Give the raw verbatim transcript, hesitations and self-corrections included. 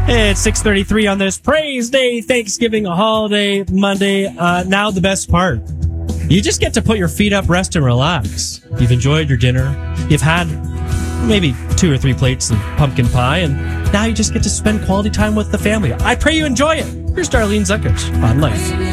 It's six thirty-three on this Praise Day, Thanksgiving, a holiday, Monday. Uh, now the best part. You just get to put your feet up, rest, and relax. You've enjoyed your dinner. You've had maybe two or three plates of pumpkin pie, and now you just get to spend quality time with the family. I pray you enjoy it. Here's Darlene Zuckers on Life.